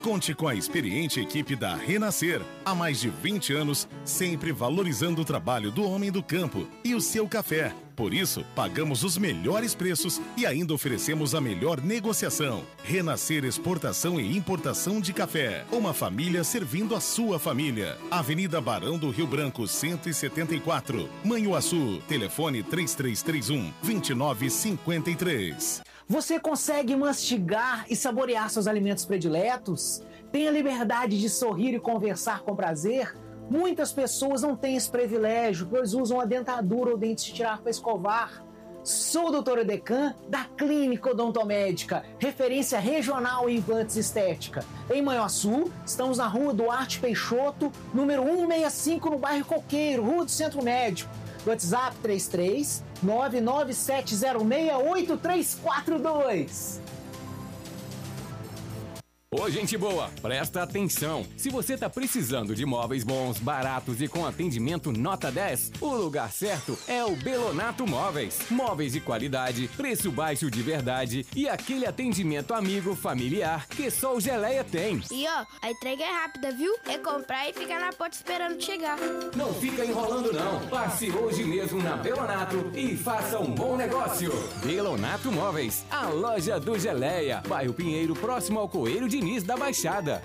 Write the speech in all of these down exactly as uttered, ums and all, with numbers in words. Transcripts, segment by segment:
Conte com a experiente equipe da Renascer. Há mais de vinte anos, sempre valorizando o trabalho do homem do campo e o seu café. Por isso, pagamos os melhores preços e ainda oferecemos a melhor negociação. Renascer Exportação e Importação de Café. Uma família servindo a sua família. Avenida Barão do Rio Branco, cento e setenta e quatro. Manhuaçu. Telefone três três três um, dois nove cinco três. Você consegue mastigar e saborear seus alimentos prediletos? Tem a liberdade de sorrir e conversar com prazer? Muitas pessoas não têm esse privilégio, pois usam a dentadura ou dentes de tirar para escovar. Sou o doutor Edecan, da Clínica Odontomédica, referência regional em implantes estética. Em Manhuaçu, estamos na rua Duarte Peixoto, número cento e sessenta e cinco, no bairro Coqueiro, Rua do Centro Médico. WhatsApp três três nove nove sete zero seis oito três quatro dois. Ô, gente boa, presta atenção. Se você tá precisando de móveis bons, baratos e com atendimento nota dez, o lugar certo é o Belonato Móveis. Móveis de qualidade, preço baixo de verdade e aquele atendimento amigo, familiar que só o Geleia tem. E ó, a entrega é rápida, viu? É comprar e ficar na porta esperando chegar. Não fica enrolando não. Passe hoje mesmo na Belonato e faça um bom negócio. Belonato Móveis, a loja do Geleia, bairro Pinheiro, próximo ao Coelho de Diniz da Baixada.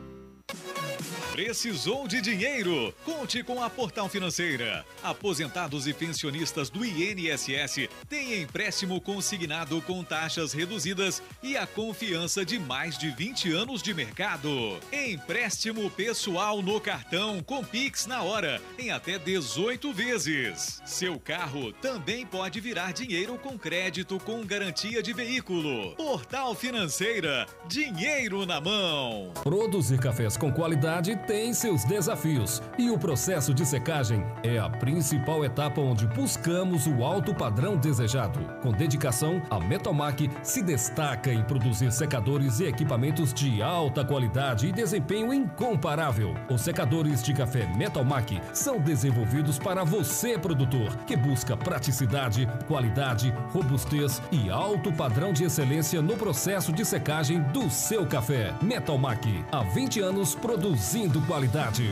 Precisou de dinheiro? Conte com a Portal Financeira. Aposentados e pensionistas do I N S S têm empréstimo consignado com taxas reduzidas e a confiança de mais de vinte anos de mercado. Empréstimo pessoal no cartão com Pix na hora, em até dezoito vezes. Seu carro também pode virar dinheiro com crédito com garantia de veículo. Portal Financeira, dinheiro na mão. Produzir cafés com qualidade tem seus desafios e o processo de secagem é a principal etapa onde buscamos o alto padrão desejado. Com dedicação, a Metalmac se destaca em produzir secadores e equipamentos de alta qualidade e desempenho incomparável. Os secadores de café Metalmac são desenvolvidos para você, produtor, que busca praticidade, qualidade, robustez e alto padrão de excelência no processo de secagem do seu café. Metalmac, há vinte anos produzindo qualidade.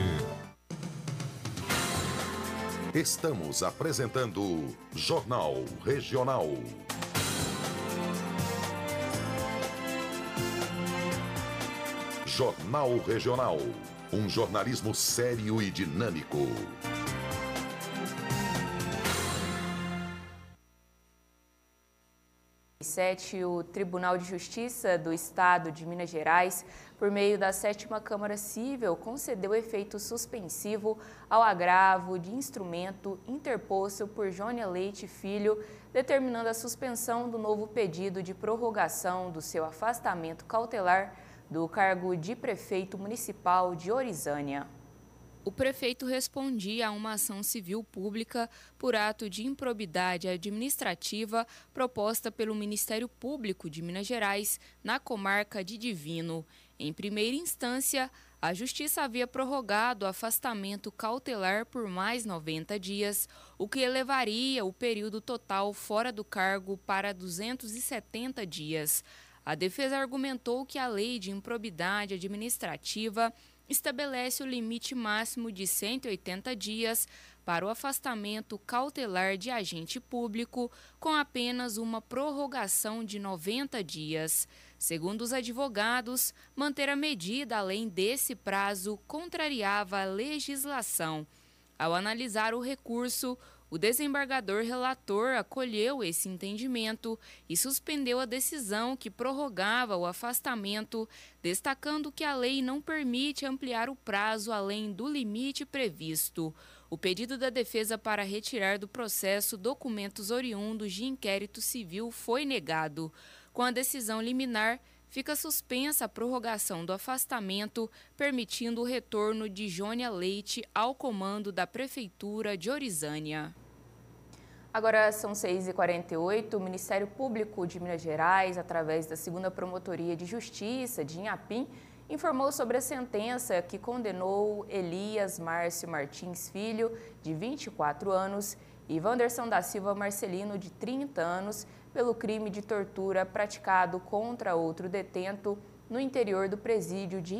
Estamos apresentando Jornal Regional. Jornal Regional. Um jornalismo sério e dinâmico. O Tribunal de Justiça do Estado de Minas Gerais, por meio da sétima Câmara Cível, concedeu efeito suspensivo ao agravo de instrumento interposto por Jônia Leite Filho, determinando a suspensão do novo pedido de prorrogação do seu afastamento cautelar do cargo de prefeito municipal de Orizânia. O prefeito respondia a uma ação civil pública por ato de improbidade administrativa proposta pelo Ministério Público de Minas Gerais na comarca de Divino. Em primeira instância, a Justiça havia prorrogado o afastamento cautelar por mais noventa dias, o que elevaria o período total fora do cargo para duzentos e setenta dias. A defesa argumentou que a Lei de Improbidade Administrativa estabelece o limite máximo de cento e oitenta dias para o afastamento cautelar de agente público, com apenas uma prorrogação de noventa dias. Segundo os advogados, manter a medida além desse prazo contrariava a legislação. Ao analisar o recurso, o desembargador relator acolheu esse entendimento e suspendeu a decisão que prorrogava o afastamento, destacando que a lei não permite ampliar o prazo além do limite previsto. O pedido da defesa para retirar do processo documentos oriundos de inquérito civil foi negado. Com a decisão liminar, fica suspensa a prorrogação do afastamento, permitindo o retorno de Jônia Leite ao comando da Prefeitura de Orizânia. Agora são seis e quarenta e oito, o Ministério Público de Minas Gerais, através da segunda Promotoria de Justiça de Inhapim, informou sobre a sentença que condenou Elias Márcio Martins Filho, de vinte e quatro anos, e Wanderson da Silva Marcelino, de trinta anos, pelo crime de tortura praticado contra outro detento no interior do presídio de